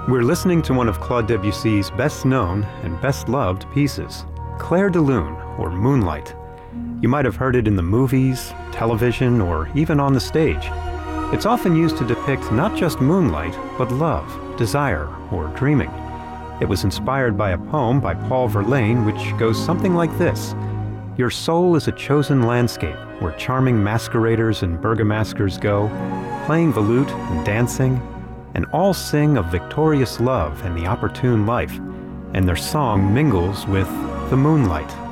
We're listening to one of Claude Debussy's best-known and best-loved pieces, Clair de Lune, or Moonlight. You might have heard it in the movies, television, or even on the stage. It's often used to depict not just moonlight, but love, desire, or dreaming. It was inspired by a poem by Paul Verlaine which goes something like this. Your soul is a chosen landscape where charming masqueraders and burgomaskers go, playing the lute and dancing, and all sing of victorious love and the opportune life, and their song mingles with the moonlight.